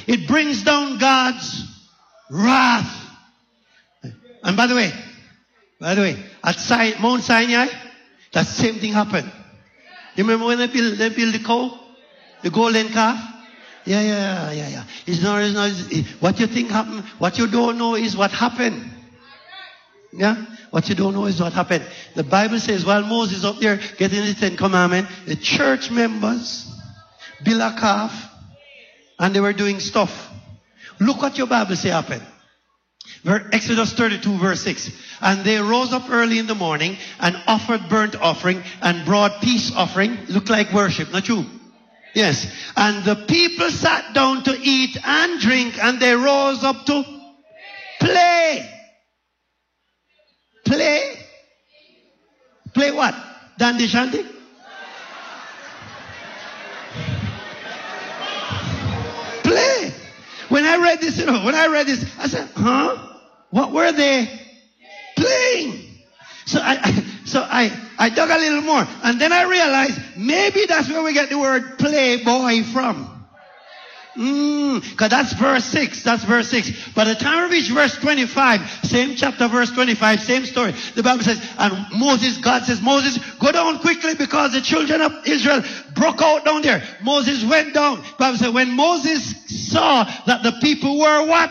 It brings down God's wrath. And by the way, at Mount Sinai, that same thing happened. You remember when they built the cow? The golden calf? Yeah. It's not, what you think happened, what you don't know is what happened. Yeah? What you don't know is what happened. The Bible says while Moses up there getting the 10 Commandments, the church members built a calf and they were doing stuff. Look what your Bible say happened. Exodus 32 verse 6. And they rose up early in the morning and offered burnt offering and brought peace offering. Look like worship, not you? Yes. And the people sat down to eat and drink and they rose up to play. Play what? Dandy shanty? Play. When I read this, I said, huh? What were they playing? So I dug a little more. And then I realized maybe that's where we get the word playboy from. Because that's verse 6. That's verse 6. By the time we reach verse 25, same chapter, verse 25, same story. The Bible says, and God says, Moses, go down quickly because the children of Israel broke out down there. Moses went down. The Bible says, when Moses saw that the people were what?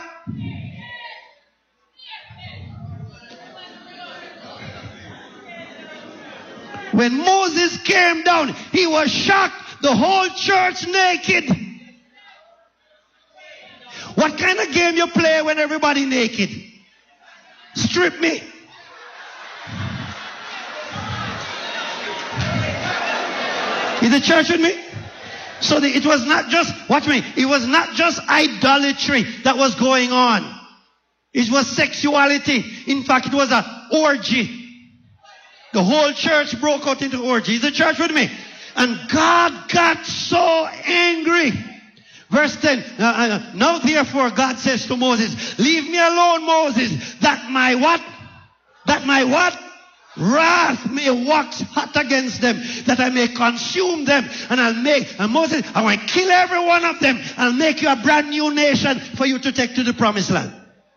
When Moses came down, he was shocked. The whole church naked. What kind of game you play when everybody naked? Strip me. Is the church with me? So it was not just, watch me, it was not just idolatry that was going on. It was sexuality. In fact, it was an orgy. The whole church broke out into orgy. Is the church with me? And God got so angry. Verse 10, now therefore God says to Moses, leave me alone, Moses, that my what? Wrath may wax hot against them, that I may consume them, and Moses, I want to kill every one of them, I'll make you a brand new nation for you to take to the promised land.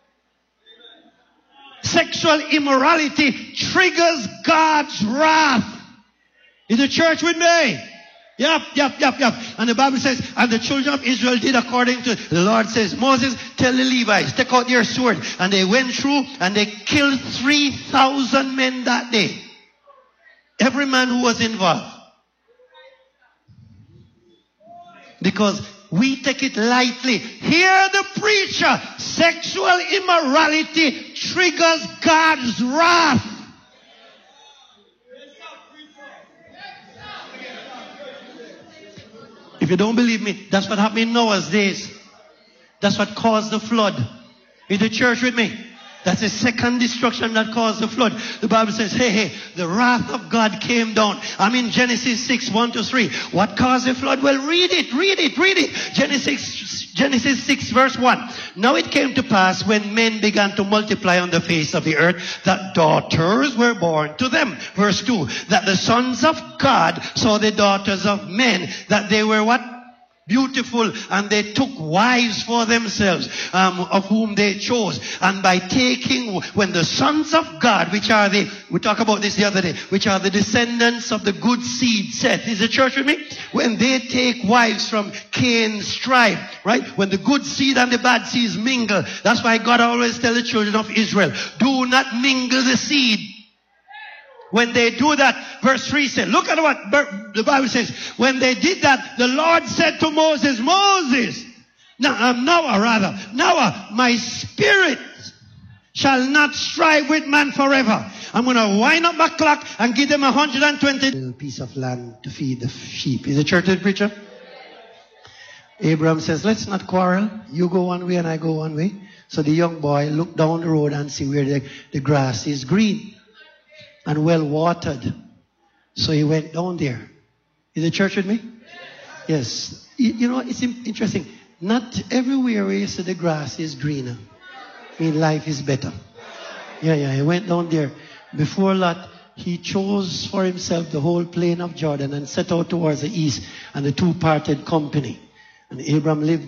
Sexual immorality triggers God's wrath. Is the church with me? Yep. And the Bible says, and the children of Israel did according to the Lord says, Moses, tell the Levites, take out their sword. And they went through and they killed 3,000 men that day. Every man who was involved. Because we take it lightly. Hear the preacher. Sexual immorality triggers God's wrath. If you don't believe me, that's what happened in Noah's days. That's what caused the flood. Is the church with me? That's the second destruction that caused the flood. The Bible says, hey, the wrath of God came down. I'm in Genesis 6, 1-3. What caused the flood? Well, read it. Genesis 6, verse 1. Now it came to pass when men began to multiply on the face of the earth, that daughters were born to them. Verse 2. That the sons of God saw the daughters of men, that they were what? Beautiful, and they took wives for themselves, of whom they chose. And by taking, when the sons of God, which are we talked about this the other day, which are the descendants of the good seed, Seth, is the church with me? When they take wives from Cain's tribe, right? When the good seed and the bad seeds mingle, that's why God always tells the children of Israel, do not mingle the seed. When they do that, verse 3 says, look at what the Bible says. When they did that, the Lord said to Moses, Noah, my spirit shall not strive with man forever. I'm going to wind up my clock and give them 120 little piece of land to feed the sheep. Is the church the preacher? Abraham says, let's not quarrel. You go one way and I go one way. So the young boy looked down the road and see where the grass is green and well watered. So he went down there. Is the church with me? Yes. You know, it's interesting. Not everywhere where you see the grass is greener. I mean, life is better. Yeah. He went down there. Before Lot, he chose for himself the whole plain of Jordan and set out towards the east, and the two parted company. And Abraham lived